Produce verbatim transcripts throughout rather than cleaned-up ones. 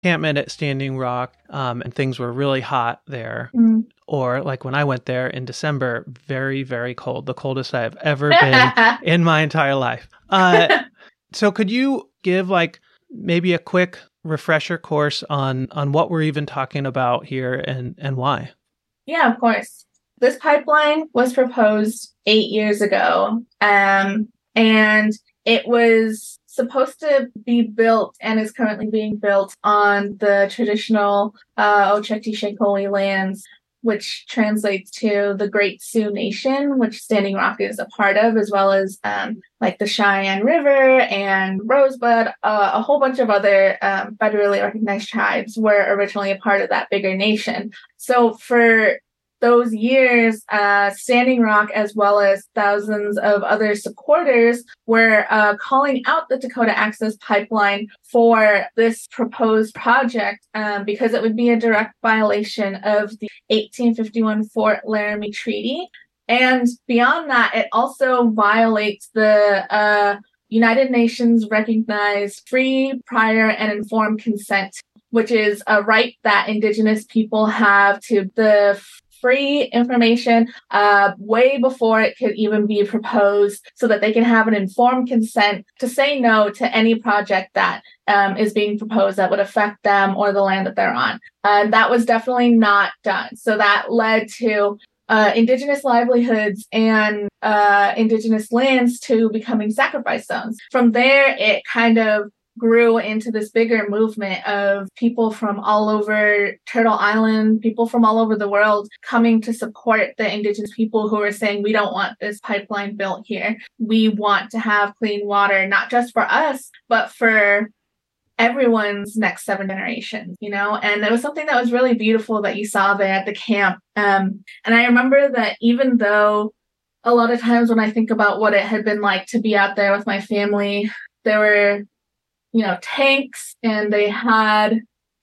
encampment at Standing Rock, um, and things were really hot there. Mm. Or like when I went there in December, very, very cold, the coldest I have ever been in my entire life. Uh, so could you give like maybe a quick refresher course on on what we're even talking about here and, and why? Yeah, of course. This pipeline was proposed eight years ago, um, and it was supposed to be built and is currently being built on the traditional uh, Oceti-Sakowin lands, which translates to the Great Sioux Nation, which Standing Rock is a part of, as well as um, like the Cheyenne River and Rosebud. Uh, a whole bunch of other um, federally recognized tribes were originally a part of that bigger nation. So for those years, uh, Standing Rock, as well as thousands of other supporters, were uh, calling out the Dakota Access Pipeline for this proposed project um, because it would be a direct violation of the eighteen fifty-one Fort Laramie Treaty. And beyond that, it also violates the uh, United Nations recognized free, prior, and informed consent, which is a right that Indigenous people have to the free information uh, way before it could even be proposed so that they can have an informed consent to say no to any project that um, is being proposed that would affect them or the land that they're on. And that was definitely not done. So that led to uh, Indigenous livelihoods and uh, Indigenous lands to becoming sacrifice zones. From there, it kind of grew into this bigger movement of people from all over Turtle Island, people from all over the world coming to support the Indigenous people who are saying, we don't want this pipeline built here. We want to have clean water, not just for us, but for everyone's next seven generations, you know? And it was something that was really beautiful that you saw there at the camp. Um, and I remember that even though a lot of times when I think about what it had been like to be out there with my family, there were you know, tanks, and they had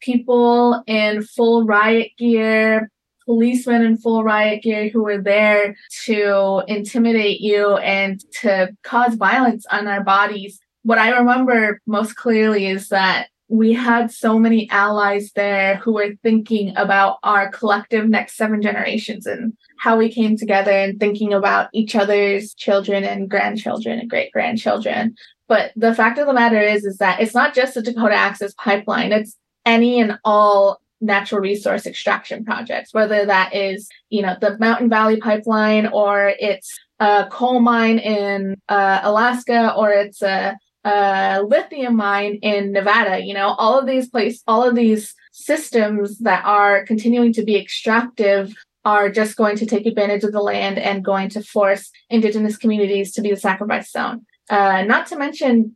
people in full riot gear, policemen in full riot gear who were there to intimidate you and to cause violence on our bodies. What I remember most clearly is that we had so many allies there who were thinking about our collective next seven generations and how we came together and thinking about each other's children and grandchildren and great-grandchildren. But the fact of the matter is, is that it's not just the Dakota Access Pipeline. It's any and all natural resource extraction projects, whether that is, you know, the Mountain Valley Pipeline, or it's a coal mine in uh, Alaska, or it's a, a lithium mine in Nevada. You know, all of these places, all of these systems that are continuing to be extractive are just going to take advantage of the land and going to force Indigenous communities to be the sacrifice zone. Uh, not to mention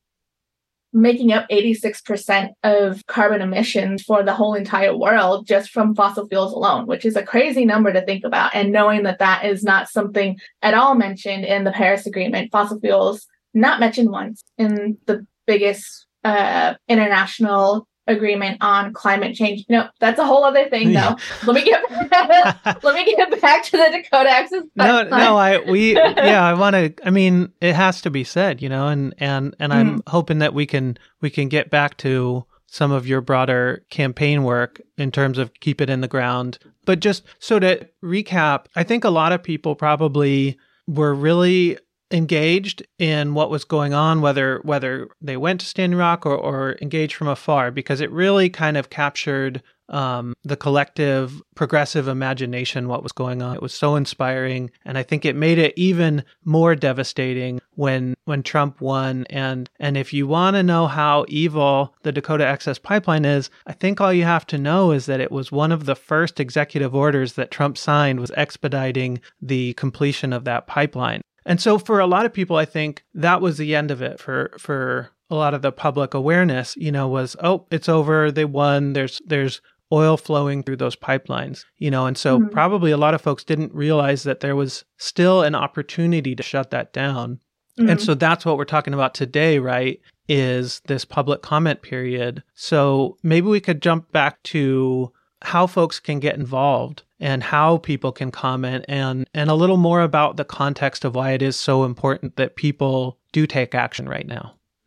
making up eighty-six percent of carbon emissions for the whole entire world just from fossil fuels alone, which is a crazy number to think about. And knowing that that is not something at all mentioned in the Paris Agreement, fossil fuels not mentioned once in the biggest uh, international agreement on climate change. No, that's a whole other thing, though. let me get let me get back to the Dakota Access Pipeline. No, no, I we yeah, I want to. I mean, it has to be said, you know, and and and I'm mm. hoping that we can we can get back to some of your broader campaign work in terms of keep it in the ground. But just so to recap, I think a lot of people probably were really engaged in what was going on, whether whether they went to Standing Rock or, or engaged from afar, because it really kind of captured um, the collective progressive imagination, what was going on. It was so inspiring. And I think it made it even more devastating when when Trump won. And, and if you want to know how evil the Dakota Access Pipeline is, I think all you have to know is that it was one of the first executive orders that Trump signed was expediting the completion of that pipeline. And so for a lot of people, I think that was the end of it for for a lot of the public awareness, you know, was, oh, it's over. They won. There's there's oil flowing through those pipelines, you know, and so mm-hmm. probably a lot of folks didn't realize that there was still an opportunity to shut that down. Mm-hmm. And so that's what we're talking about today, right, is this public comment period. So maybe we could jump back to how folks can get involved and how people can comment, and, and a little more about the context of why it is so important that people do take action right now.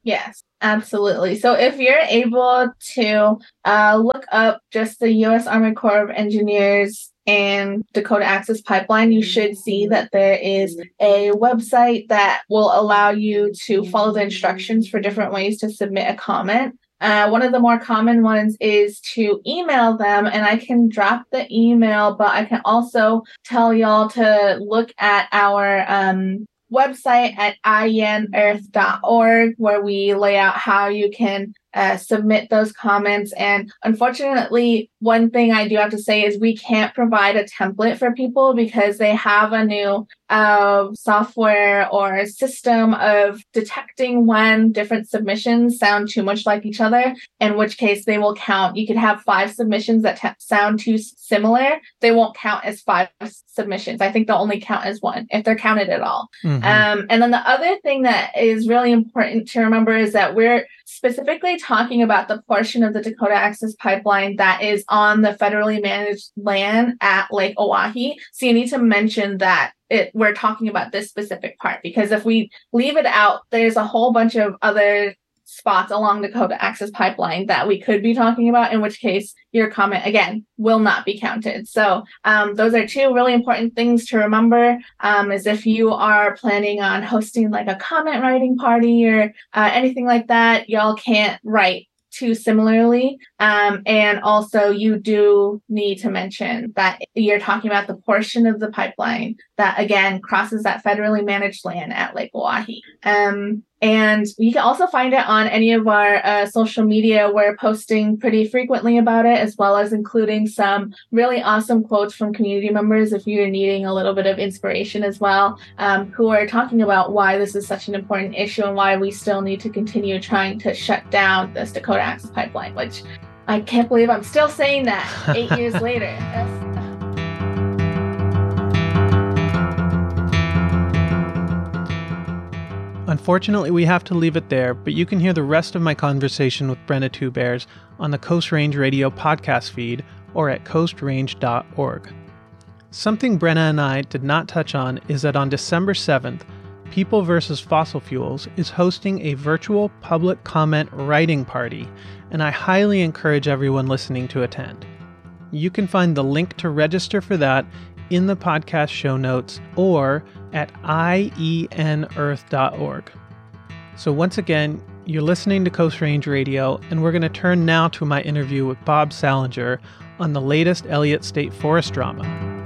Yes, absolutely. So if you're able to uh, look up just the U S Army Corps of Engineers and Dakota Access Pipeline, you should see that there is a website that will allow you to follow the instructions for different ways to submit a comment. Uh, one of the more common ones is to email them, and I can drop the email, but I can also tell y'all to look at our um, website at i e n earth dot org, where we lay out how you can uh, submit those comments. And unfortunately, one thing I do have to say is we can't provide a template for people because they have a new uh, software or system of detecting when different submissions sound too much like each other, in which case they will count. You could have five submissions that t- sound too similar. They won't count as five submissions. I think they'll only count as one if they're counted at all. Mm-hmm. Um, and then the other thing that is really important to remember is that we're specifically talking about the portion of the Dakota Access Pipeline that is on the federally managed land at Lake Oahe. So you need to mention that it, we're talking about this specific part, because if we leave it out, there's a whole bunch of other spots along Dakota Access Pipeline that we could be talking about, in which case your comment, again, will not be counted. So um, those are two really important things to remember, um, is if you are planning on hosting like a comment writing party or uh, anything like that, y'all can't write too similarly. Um, and also you do need to mention that you're talking about the portion of the pipeline that, again, crosses that federally managed land at Lake Oahe. Um, and you can also find it on any of our uh, social media. We're posting pretty frequently about it, as well as including some really awesome quotes from community members if you're needing a little bit of inspiration as well, um, who are talking about why this is such an important issue and why we still need to continue trying to shut down this Dakota Access Pipeline, which I can't believe I'm still saying that eight years later. That's- Unfortunately, we have to leave it there, but you can hear the rest of my conversation with Brenna Two Bears on the Coast Range Radio podcast feed or at coast range dot org. Something Brenna and I did not touch on is that on December seventh, People versus. Fossil Fuels is hosting a virtual public comment writing party, and I highly encourage everyone listening to attend. You can find the link to register for that in the podcast show notes or at i e n earth dot org. So once again, you're listening to Coast Range Radio, and we're going to turn now to my interview with Bob Salinger on the latest Elliott State Forest drama.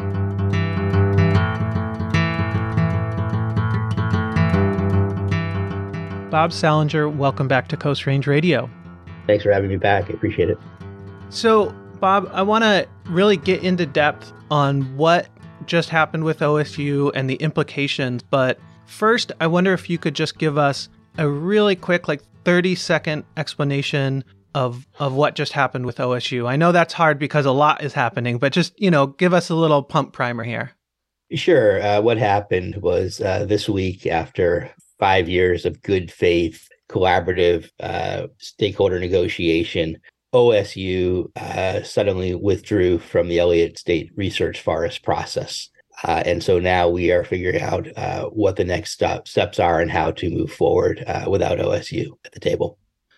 Bob Salinger, welcome back to Coast Range Radio. Thanks for having me back. I appreciate it. So, Bob, I want to really get into depth on what just happened with O S U and the implications. But first, I wonder if you could just give us a really quick, like thirty second explanation of of what just happened with O S U. I know that's hard because a lot is happening, but just, you know, give us a little pump primer here. Sure. Uh, what happened was uh, this week, after five years of good faith, collaborative uh, stakeholder negotiation, O S U uh, suddenly withdrew from the Elliott State Research Forest process. Uh, and so now we are figuring out uh, what the next step, steps are and how to move forward uh, without O S U at the table.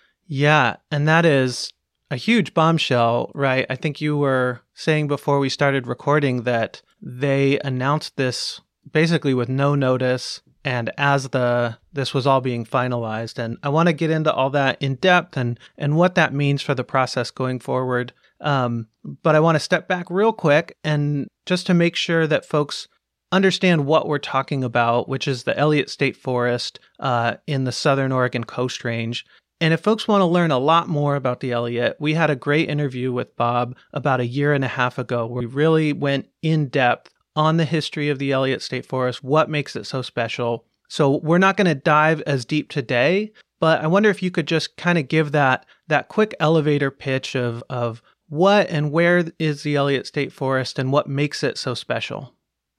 Yeah, and that is a huge bombshell, right? I think you were saying before we started recording that they announced this basically with no notice and as the this was all being finalized. And I want to get into all that in depth and and what that means for the process going forward. Um, but I want to step back real quick and just to make sure that folks understand what we're talking about, which is the Elliott State Forest uh, in the Southern Oregon Coast Range. And if folks want to learn a lot more about the Elliott, we had a great interview with Bob about a year and a half ago where we really went in depth on the history of the Elliott State Forest, what makes it so special. So we're not going to dive as deep today, but I wonder if you could just kind of give that that quick elevator pitch of of what and where is the Elliott State Forest and what makes it so special.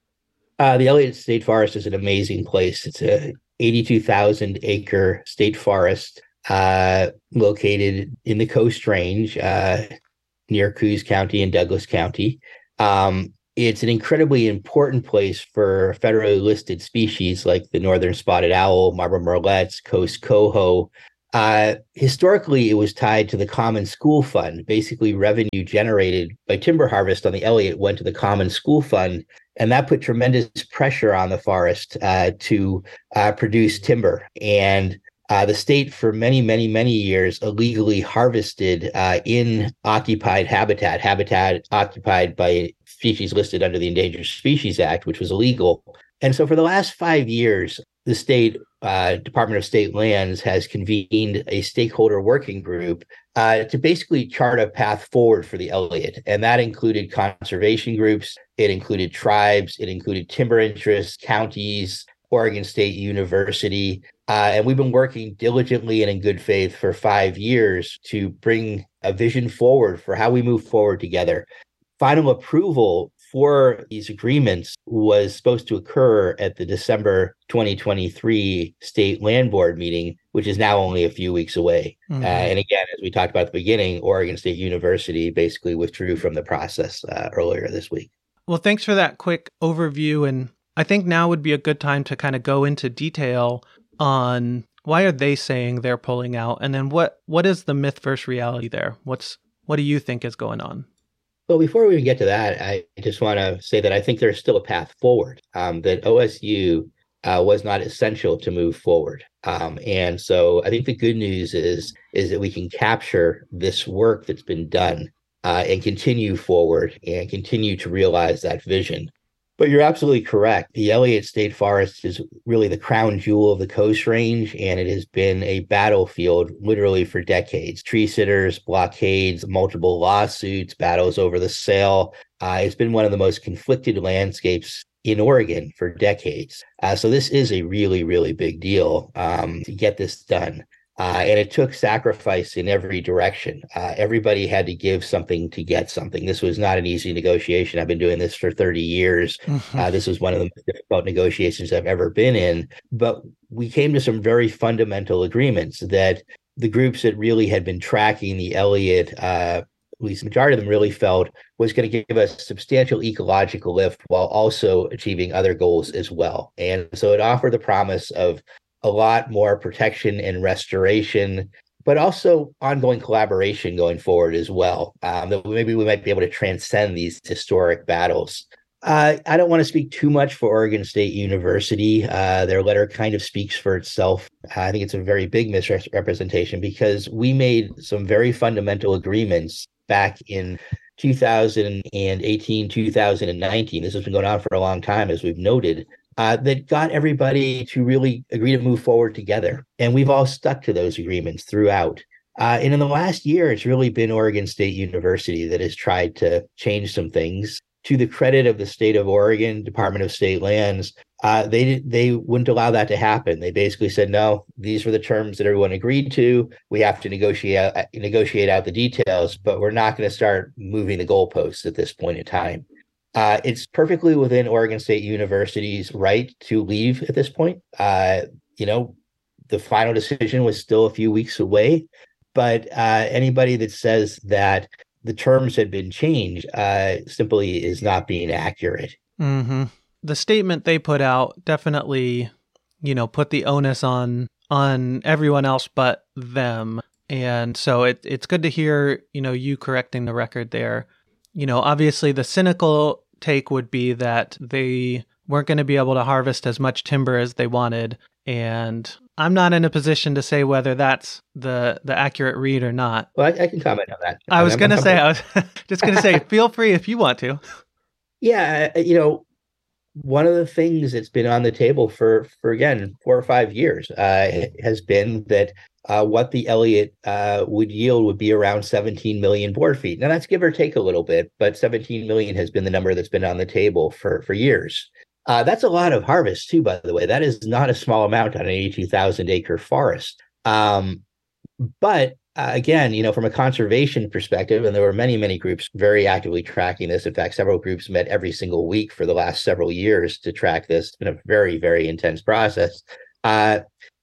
Uh, the Elliott State Forest is an amazing place. It's a eighty-two thousand acre state forest uh, located in the Coast Range uh, near Coos County and Douglas County. Um, It's an incredibly important place for federally listed species like the northern spotted owl, marbled murrelets, coast coho, Uh, historically, it was tied to the Common School Fund. Basically, revenue generated by timber harvest on the Elliott went to the Common School Fund, and that put tremendous pressure on the forest uh, to uh, produce timber. And uh, the state, for many, many, many years, illegally harvested uh, in occupied habitat, habitat occupied by species listed under the Endangered Species Act, which was illegal. And so for the last five years, the state uh, Department of State Lands has convened a stakeholder working group uh, to basically chart a path forward for the Elliott. And that included conservation groups, it included tribes, it included timber interests, counties, Oregon State University. Uh, and we've been working diligently and in good faith for five years to bring a vision forward for how we move forward together. Final approval for these agreements was supposed to occur at the December twenty twenty-three State Land Board meeting, which is now only a few weeks away. Mm-hmm. Uh, and again, as we talked about at the beginning, Oregon State University basically withdrew from the process uh, earlier this week. Well, thanks for that quick overview. And I think now would be a good time to kind of go into detail on why are they saying they're pulling out? And then what what is the myth versus reality there? What's what do you think is going on? Well, before we even get to that, I just want to say that I think there's still a path forward, um, that O S U uh, was not essential to move forward. Um, and so I think the good news is, is that we can capture this work that's been done uh, and continue forward and continue to realize that vision. But you're absolutely correct. The Elliott State Forest is really the crown jewel of the Coast Range, and it has been a battlefield literally for decades. Tree sitters, blockades, multiple lawsuits, battles over the sale. Uh, it's been one of the most conflicted landscapes in Oregon for decades. Uh, so this is a really, really big deal um, to get this done. Uh, and it took sacrifice in every direction. Uh, everybody had to give something to get something. This was not an easy negotiation. I've been doing this for thirty years. Mm-hmm. Uh, this was one of the most difficult negotiations I've ever been in. But we came to some very fundamental agreements that the groups that really had been tracking the Elliott, uh, at least the majority of them really felt was going to give us substantial ecological lift while also achieving other goals as well. And so it offered the promise of a lot more protection and restoration, but also ongoing collaboration going forward as well. Um, that maybe we might be able to transcend these historic battles. Uh, I don't want to speak too much for Oregon State University. Uh, their letter kind of speaks for itself. I think it's a very big misrepresentation because we made some very fundamental agreements back in two thousand eighteen, two thousand nineteen. This has been going on for a long time, as we've noted. Uh, that got everybody to really agree to move forward together. And we've all stuck to those agreements throughout. Uh, and in the last year, it's really been Oregon State University that has tried to change some things. To the credit of the state of Oregon, Department of State Lands, uh, they they wouldn't allow that to happen. They basically said, no, these were the terms that everyone agreed to. We have to negotiate, uh, negotiate out the details, but we're not going to start moving the goalposts at this point in time. Uh, it's perfectly within Oregon State University's right to leave at this point. Uh, you know, the final decision was still a few weeks away, but uh, anybody that says that the terms had been changed uh, simply is not being accurate. Mm-hmm. The statement they put out definitely, you know, put the onus on on everyone else but them. And so it, it's good to hear, you know, you correcting the record there. You know, obviously the cynical take would be that they weren't going to be able to harvest as much timber as they wanted. And I'm not in a position to say whether that's the, the accurate read or not. Well, I, I can comment on that. I was going to say, I was just going to say, feel free if you want to. Yeah, you know, one of the things that's been on the table for, for again, four or five years uh, has been that uh, what the Elliott uh, would yield would be around seventeen million board feet. Now, that's give or take a little bit, but seventeen million has been the number that's been on the table for, for years. Uh, that's a lot of harvest, too, by the way. That is not a small amount on an eighty-two thousand acre forest. Um, but Uh, again, you know, from a conservation perspective, and there were many, many groups very actively tracking this. In fact, several groups met every single week for the last several years to track this. It's been a very, very intense process. Uh,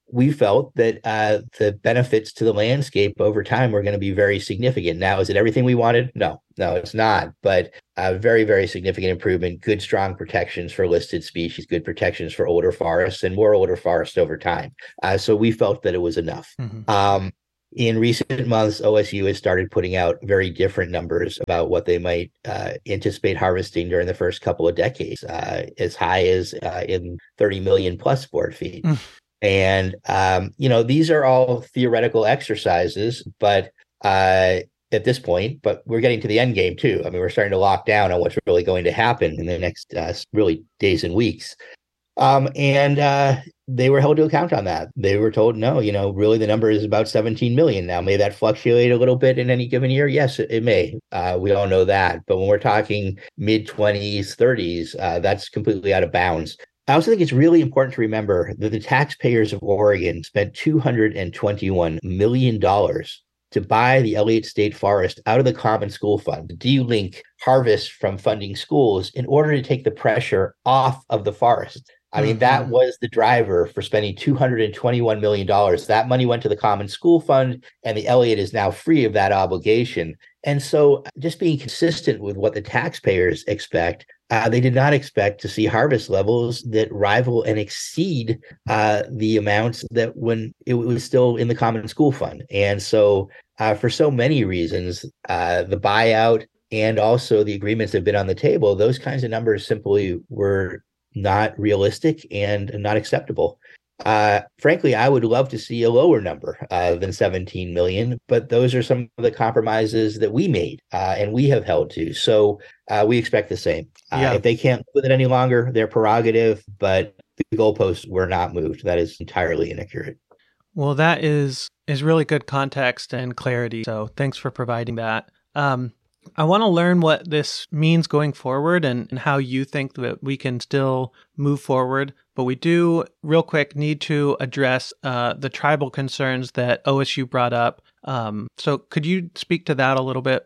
we felt that uh, the benefits to the landscape over time were going to be very significant. Now, is it everything we wanted? No, no, it's not. But a very, very significant improvement, good, strong protections for listed species, good protections for older forests, and more older forests over time. Uh, so we felt that it was enough. Mm-hmm. Um, in recent months, O S U has started putting out very different numbers about what they might uh, anticipate harvesting during the first couple of decades, uh, as high as uh, in thirty million plus board feet. Mm. And, um, you know, these are all theoretical exercises, but uh, at this point, but we're getting to the end game too. I mean, we're starting to lock down on what's really going to happen in the next uh, really days and weeks. Um, and uh, they were held to account on that. They were told, no, you know, really the number is about seventeen million. Now, may that fluctuate a little bit in any given year? Yes, it, it may. Uh, we all know that. But when we're talking mid twenties, thirties, uh, that's completely out of bounds. I also think it's really important to remember that the taxpayers of Oregon spent two hundred twenty-one million dollars to buy the Elliott State Forest out of the Common School Fund, to de-link harvest from funding schools in order to take the pressure off of the forest. I mean, mm-hmm. that was the driver for spending two hundred twenty-one million dollars. That money went to the Common School Fund, and the Elliott is now free of that obligation. And so just being consistent with what the taxpayers expect, uh, they did not expect to see harvest levels that rival and exceed uh, the amounts that when it was still in the Common School Fund. And so uh, for so many reasons, uh, the buyout and also the agreements that have been on the table, those kinds of numbers simply were not realistic and not acceptable. Uh, frankly, I would love to see a lower number uh, than seventeen million, but those are some of the compromises that we made uh, and we have held to. So uh, we expect the same. Uh, yeah. If they can't live with it any longer, their prerogative, but the goalposts were not moved. That is entirely inaccurate. Well, that is is really good context and clarity. So thanks for providing that. Um, I want to learn what this means going forward and, and how you think that we can still move forward. But we do, real quick, need to address uh, the tribal concerns that O S U brought up. Um, so could you speak to that a little bit?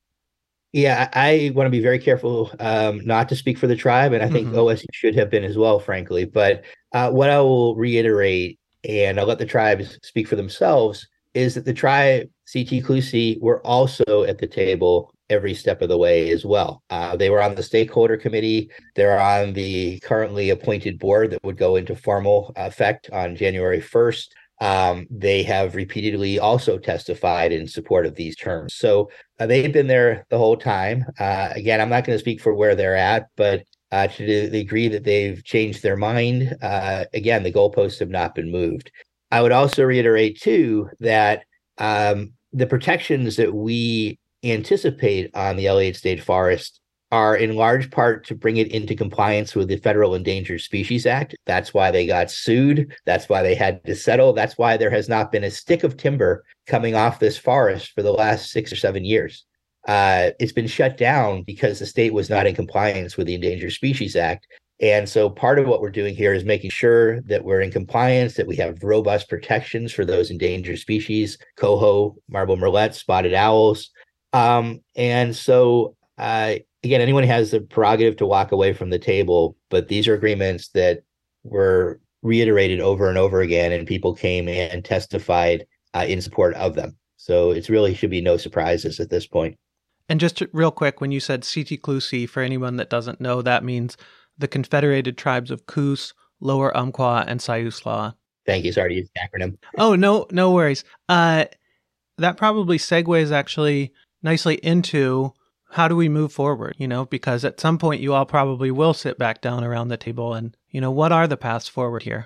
Yeah, I want to be very careful um, not to speak for the tribe, and I think mm-hmm. O S U should have been as well, frankly. But uh, what I will reiterate, and I'll let the tribes speak for themselves, is that the tribe, C T Clusie, were also at the table every step of the way as well. Uh, they were on the stakeholder committee. They're on the currently appointed board that would go into formal effect on January first. Um, they have repeatedly also testified in support of these terms. So uh, they've been there the whole time. Uh, again, I'm not going to speak for where they're at, but uh, to the degree that they've changed their mind, uh, again, the goalposts have not been moved. I would also reiterate, too, that um, the protections that we anticipate on the Elliott State Forest are in large part to bring it into compliance with the Federal Endangered Species Act. That's why they got sued. That's why they had to settle. That's why there has not been a stick of timber coming off this forest for the last six or seven years. Uh, it's been shut down because the state was not in compliance with the Endangered Species Act. And so part of what we're doing here is making sure that we're in compliance, that we have robust protections for those endangered species, coho, marble murrelets, spotted owls. Um, and so, uh, again, anyone has the prerogative to walk away from the table, but these are agreements that were reiterated over and over again, and people came and testified uh, in support of them. So it really should be no surprises at this point. And just to, real quick, when you said C T Clusie, for anyone that doesn't know, that means the Confederated Tribes of Coos, Lower Umpqua, and Siuslaw. Thank you. Sorry to use the acronym. Oh, no, no worries. Uh, that probably segues actually nicely into how do we move forward, you know, because at some point you all probably will sit back down around the table and, you know, what are the paths forward here?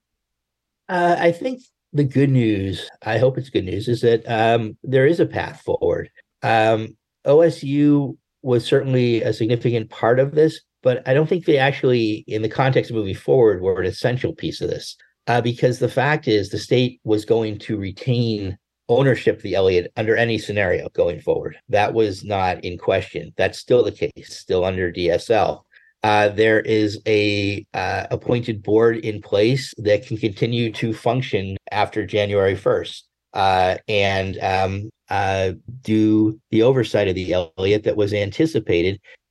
Uh, I think the good news, I hope it's good news, is that um, there is a path forward. Um, O S U was certainly a significant part of this, but I don't think they actually, in the context of moving forward, were an essential piece of this. Uh, because the fact is the state was going to retain ownership of the Elliott under any scenario going forward. That was not in question. That's still the case, still under D S L. Uh, there is a uh, appointed board in place that can continue to function after January first uh, and um, uh, do the oversight of the Elliott that was anticipated.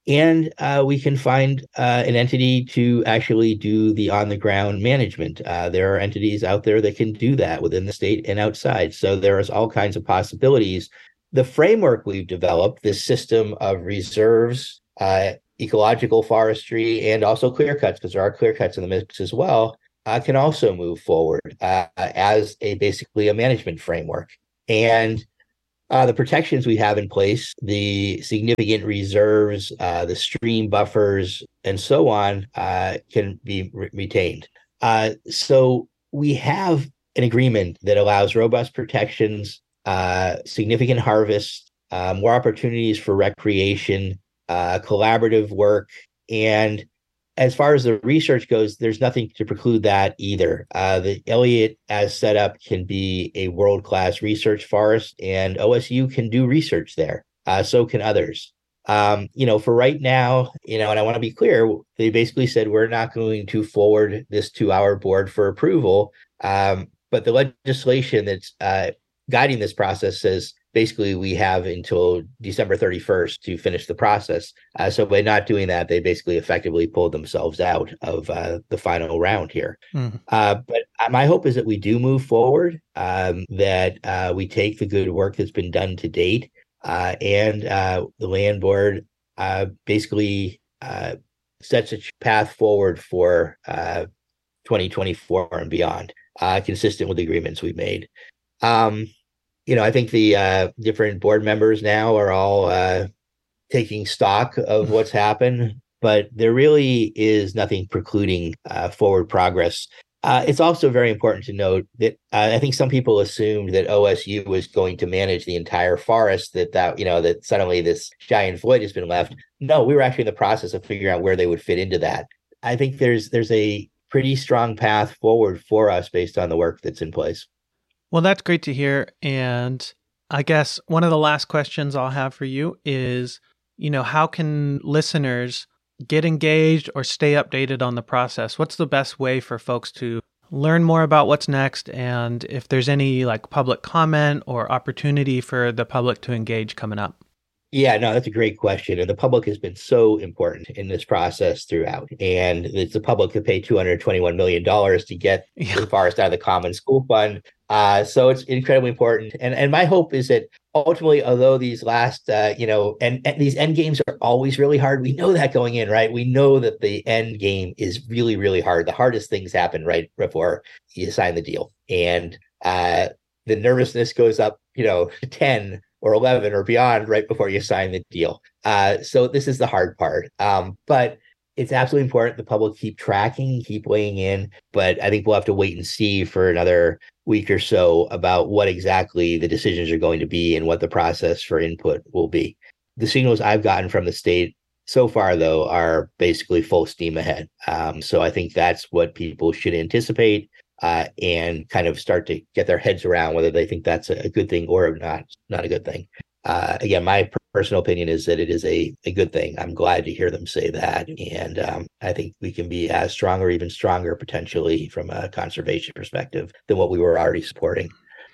and uh, we can find uh, an entity to actually do the on-the-ground management. Uh, there are entities out there that can do that within the state and outside. So there is all kinds of possibilities. The framework we've developed, this system of reserves, uh, ecological forestry, and also clear cuts, because there are clear cuts in the mix as well, uh, can also move forward uh, as a basically a management framework. And Uh, the protections we have in place, the significant reserves, uh, the stream buffers, and so on, uh, can be re- retained. Uh, so we have an agreement that allows robust protections, uh, significant harvests, uh, more opportunities for recreation, uh, collaborative work, and as far as the research goes, there's nothing to preclude that either. Uh, the Elliott, as set up, can be a world-class research forest, and O S U can do research there. Uh, so can others. Um, you know, for right now, you know, and I want to be clear, they basically said we're not going to forward this to our board for approval. Um, but the legislation that's uh, guiding this process says basically we have until December thirty-first to finish the process. Uh, so by not doing that, they basically effectively pulled themselves out of uh, the final round here. Mm. Uh, but my hope is that we do move forward, um, that uh, we take the good work that's been done to date, uh, and uh, the land board uh, basically uh, sets a path forward for uh, twenty twenty-four and beyond, uh, consistent with the agreements we've made. Um, You know, I think the uh, different board members now are all uh, taking stock of what's happened, but there really is nothing precluding uh, forward progress. Uh, it's also very important to note that uh, I think some people assumed that O S U was going to manage the entire forest, that that you know that suddenly this giant void has been left. No, we were actually in the process of figuring out where they would fit into that. I think there's there's a pretty strong path forward for us based on the work that's in place. Well, that's great to hear. And I guess one of the last questions I'll have for you is, you know, how can listeners get engaged or stay updated on the process? What's the best way for folks to learn more about what's next? And if there's any like public comment or opportunity for the public to engage coming up? Yeah, no, that's a great question. And the public has been so important in this process throughout. And it's the public that paid two hundred twenty-one million dollars to get yeah. the forest out of the Common School Fund. Uh, so it's incredibly important. And and my hope is that ultimately, although these last, uh, you know, and, and these end games are always really hard, we know that going in, right? We know that the end game is really, really hard. The hardest things happen right before you sign the deal. And uh, the nervousness goes up, you know, to ten or eleven or beyond right before you sign the deal. Uh, so this is the hard part. Um, but it's absolutely important the public keep tracking, keep weighing in. But I think we'll have to wait and see for another week or so about what exactly the decisions are going to be and what the process for input will be. The signals I've gotten from the state so far, though, are basically full steam ahead. Um, so I think that's what people should anticipate. Uh, and kind of start to get their heads around whether they think that's a good thing or not, not a good thing. Uh, again, my personal opinion is that it is a, a good thing. I'm glad to hear them say that. And um, I think we can be as strong or even stronger potentially from a conservation perspective than what we were already supporting.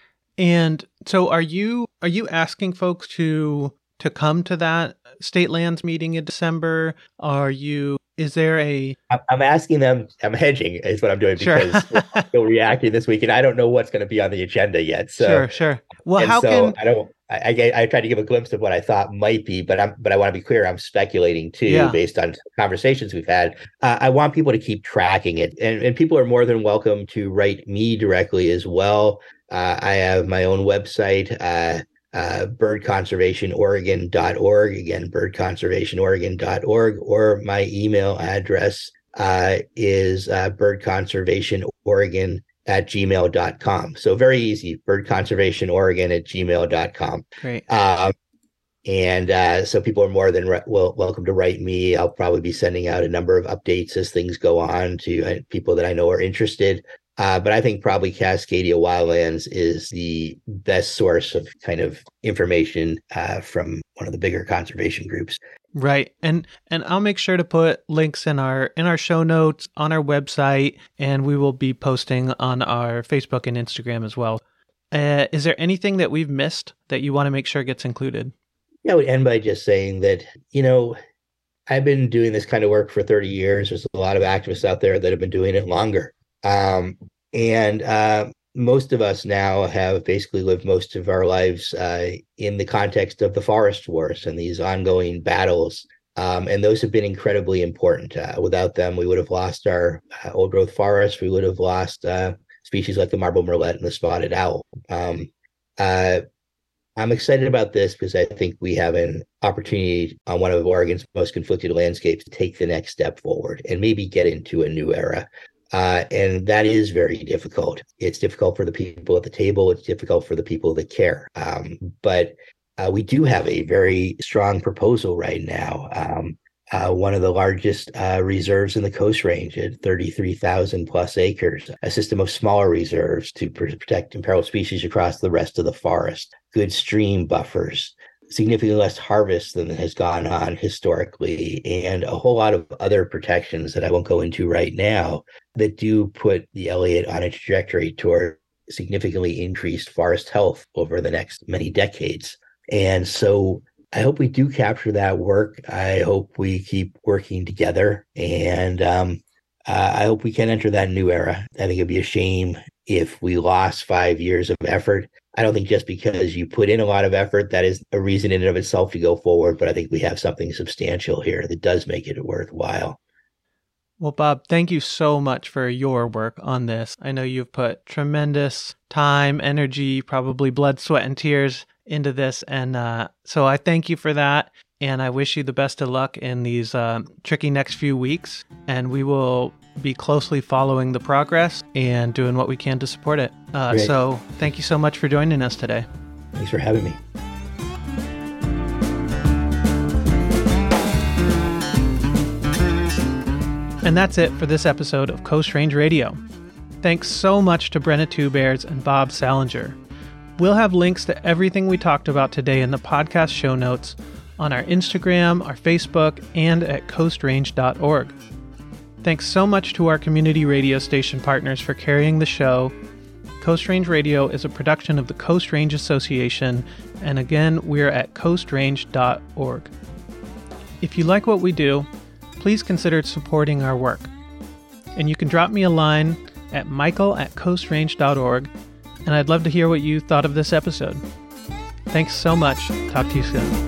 And so are you are you asking folks to to come to that state lands meeting in December? Are you Is there a... I'm asking them, I'm hedging is what I'm doing because sure. We're still reacting this week and I don't know what's going to be on the agenda yet. So, sure, sure. Well, how so can... I don't, I, I, I tried to give a glimpse of what I thought might be, but I'm, but I want to be clear, I'm speculating too, yeah. based on conversations we've had. Uh, I want people to keep tracking it and, and people are more than welcome to write me directly as well. Uh, I have my own website, uh, Uh, bird conservation oregon dot org, again, bird conservation oregon dot org, or my email address uh, is uh, birdconservationoregon at gmail dot com. So very easy, birdconservationoregon at gmail dot com. Great. Uh, and uh, so people are more than re- well, welcome to write me. I'll probably be sending out a number of updates as things go on to uh, people that I know are interested. Uh, but I think probably Cascadia Wildlands is the best source of kind of information uh, from one of the bigger conservation groups. Right. And and I'll make sure to put links in our in our show notes on our website, and we will be posting on our Facebook and Instagram as well. Uh, is there anything that we've missed that you want to make sure gets included? Yeah, I would end by just saying that, you know, I've been doing this kind of work for thirty years. There's a lot of activists out there that have been doing it longer. Um, and uh, most of us now have basically lived most of our lives uh, in the context of the forest wars and these ongoing battles. Um, and those have been incredibly important. Uh, without them, we would have lost our uh, old growth forests. We would have lost uh, species like the marble murrelet and the spotted owl. Um, uh, I'm excited about this because I think we have an opportunity on one of Oregon's most conflicted landscapes to take the next step forward and maybe get into a new era. Uh, and that is very difficult. It's difficult for the people at the table. It's difficult for the people that care. Um, but uh, we do have a very strong proposal right now. Um, uh, one of the largest uh, reserves in the Coast Range at thirty-three thousand plus acres, a system of smaller reserves to protect imperiled species across the rest of the forest, good stream buffers, significantly less harvest than has gone on historically, and a whole lot of other protections that I won't go into right now that do put the Elliott on a trajectory toward significantly increased forest health over the next many decades. And so I hope we do capture that work. I hope we keep working together, and um, uh, I hope we can enter that new era. I think it'd be a shame if we lost five years of effort. I don't think just because you put in a lot of effort, that is a reason in and of itself to go forward, but I think we have something substantial here that does make it worthwhile. Well, Bob, thank you so much for your work on this. I know you've put tremendous time, energy, probably blood, sweat, and tears into this. And uh, so I thank you for that. And I wish you the best of luck in these uh, tricky next few weeks. And we will be closely following the progress and doing what we can to support it. Uh, so thank you so much for joining us today. Thanks for having me. And that's it for this episode of Coast Range Radio. Thanks so much to Brenna Two Bears and Bob Salinger. We'll have links to everything we talked about today in the podcast show notes on our Instagram, our Facebook, and at coast range dot org. Thanks so much to our community radio station partners for carrying the show. Coast Range Radio is a production of the Coast Range Association, and again, we're at coast range dot org. If you like what we do, please consider supporting our work. And you can drop me a line at michael at coast range dot org, and I'd love to hear what you thought of this episode. Thanks so much. Talk to you soon.